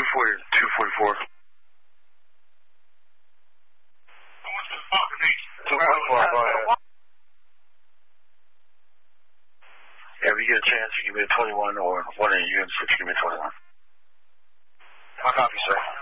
244. What's the fucking name? 244. Yeah, if you get a chance, you give me a 21, or one of the units, give me a 21. I'll copy, sir.